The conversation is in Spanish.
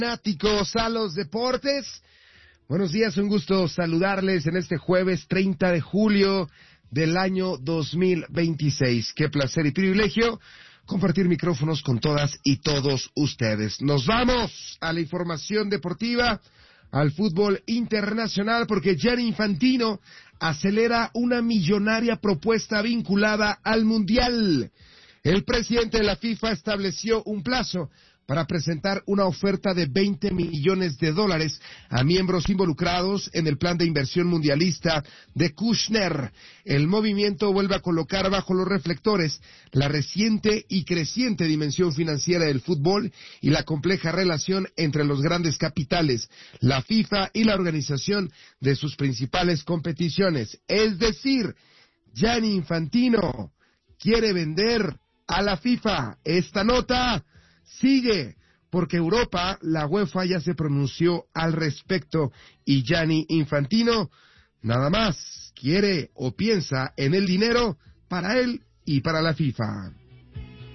Fanáticos a los deportes, buenos días, un gusto saludarles en este jueves 30 de julio del año 2026. Qué placer y privilegio compartir micrófonos con todas y todos ustedes. Nos vamos a la información deportiva, al fútbol internacional, porque Gianni Infantino acelera una millonaria propuesta vinculada al Mundial. El presidente de la FIFA estableció un plazo para presentar una oferta de $20 millones a miembros involucrados en el plan de inversión mundialista de Kushner. El movimiento vuelve a colocar bajo los reflectores la reciente y creciente dimensión financiera del fútbol y la compleja relación entre los grandes capitales, la FIFA y la organización de sus principales competiciones. Es decir, Gianni Infantino quiere vender a la FIFA. Esta nota sigue, porque Europa, la UEFA ya se pronunció al respecto y Gianni Infantino nada más quiere o piensa en el dinero para él y para la FIFA.